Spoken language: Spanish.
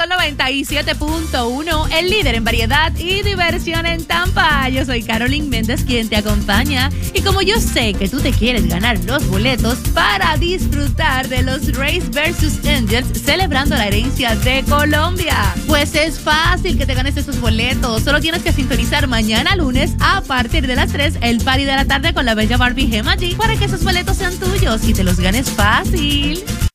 Sol 97.1, el líder en variedad y diversión en Tampa. Yo soy Carolyn Méndez, quien te acompaña. Y como yo sé que tú te quieres ganar los boletos para disfrutar de los Rays versus Angels celebrando la herencia de Colombia, pues es fácil que te ganes esos boletos. Solo tienes que sintonizar mañana lunes a partir de las 3 el party de la tarde con la bella Barbie Gemma G para que esos boletos sean tuyos y te los ganes fácil.